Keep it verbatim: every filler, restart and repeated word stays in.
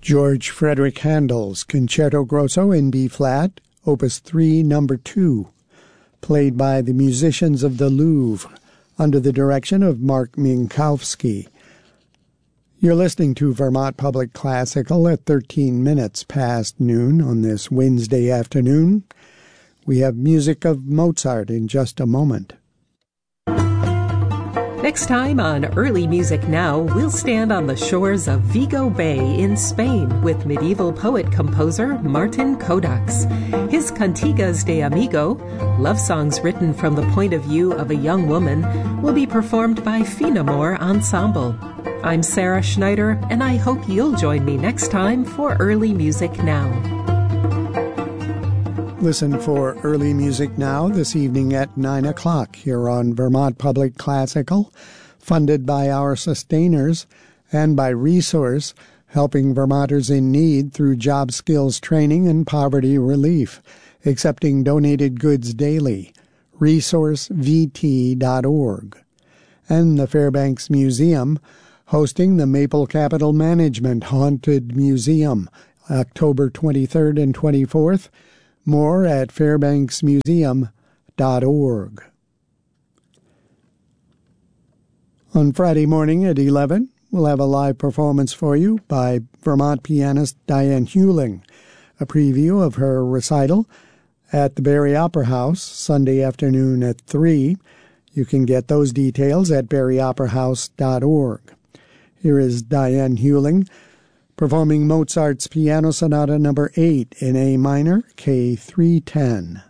George Frederick Handel's Concerto Grosso in B-flat, Opus three, Number two, played by the musicians of the Louvre under the direction of Mark Minkowski. You're listening to Vermont Public Classical at thirteen minutes past noon on this Wednesday afternoon. We have music of Mozart in just a moment. Next time on Early Music Now, we'll stand on the shores of Vigo Bay in Spain with medieval poet-composer Martin Codax. His Cantigas de Amigo, love songs written from the point of view of a young woman, will be performed by Finamore Ensemble. I'm Sarah Schneider, and I hope you'll join me next time for Early Music Now. Listen for Early Music Now this evening at nine o'clock here on Vermont Public Classical, funded by our sustainers and by Resource, helping Vermonters in need through job skills training and poverty relief, accepting donated goods daily, resource v t dot org. And the Fairbanks Museum, hosting the Maple Capital Management Haunted Museum, October twenty-third and twenty-fourth, more at fairbanks museum dot org. On Friday morning at eleven, we'll have a live performance for you by Vermont pianist Diane Hewling, a preview of her recital at the Barre Opera House Sunday afternoon at three. You can get those details at barre opera house dot org. Here is Diane Hewling performing Mozart's Piano Sonata number eight in A minor, K three ten.